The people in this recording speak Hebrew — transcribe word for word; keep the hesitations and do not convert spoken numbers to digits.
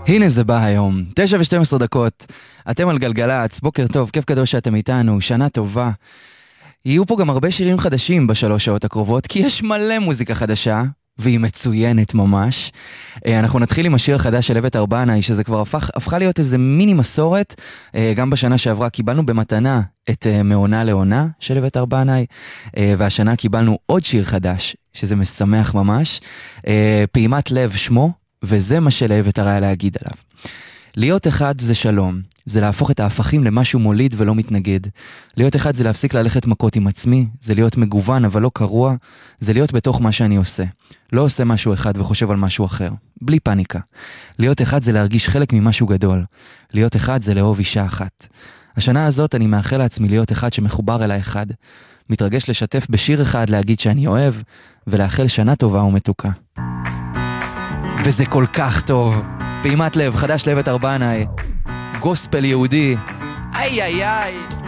הנה זה בא היום, תשע ושתים עשרה דקות, אתם על גלגלץ, בוקר טוב, כיף גדול שאתם איתנו, שנה טובה. יהיו פה גם הרבה שירים חדשים בשלוש שעות הקרובות, כי יש מלא מוזיקה חדשה, והיא מצוינת ממש. אנחנו נתחיל עם השיר החדש של אבת ארבנאי, שזה כבר הפך, הפכה להיות איזה מיני מסורת. גם בשנה שעברה קיבלנו במתנה את מעונה לעונה של אבת ארבנאי, והשנה קיבלנו עוד שיר חדש, שזה משמח ממש. פעימת לב שמו, וזה מה שלאבת הרעיה להגיד עליו. להיות אחד זה שלום, זה להפוך את ההפכים למשהו מוליד ולא מתנגד. להיות אחד זה להפסיק ללכת מכות עם עצמי, זה להיות מגוון אבל לא קרוע, זה להיות בתוך מה שאני עושה. לא עושה משהו אחד וחושב על משהו אחר, בלי פאניקה. להיות אחד זה להרגיש חלק ממשהו גדול. להיות אחד זה לאהוב אישה אחת. השנה הזאת אני מאחל לעצמי להיות אחד שמחובר אל האחד. מתרגש לשתף בשיר אחד להגיד שאני אוהב, ולאחל שנה טובה ומתוקה. וזה כל כך טוב. פעימת לב, חדש לאבת ארבנאי. גוספל יהודי. איי איי איי.